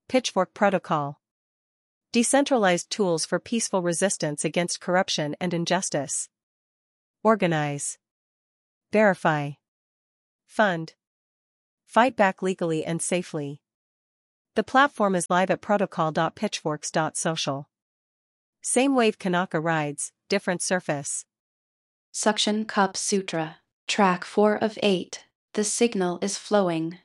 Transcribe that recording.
Pitchfork Protocol. Decentralized tools for peaceful resistance against corruption and injustice. Organize. Verify. Fund. Fight back legally and safely. The platform is live at protocol.pitchforks.social. Same wave Kanaka rides, different surface. Suction Cup Sutra. Track 4 of 8. The signal is flowing.